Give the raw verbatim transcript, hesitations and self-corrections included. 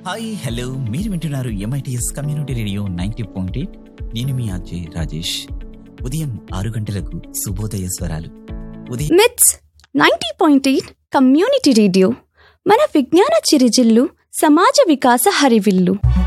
Hi hello మీరు వింటున్నారు MITS community radio ninety point eight. నేను మీ అజయ్ రాజేష్. ఉదయం ఆరు గంటలకు శుభోదయ స్వరాలు. ఉదయం మిట్స్ ninety point eight community radio మన విజ్ఞాన చిరుజిల్లు, సమాజ వికాస హరివిల్లు.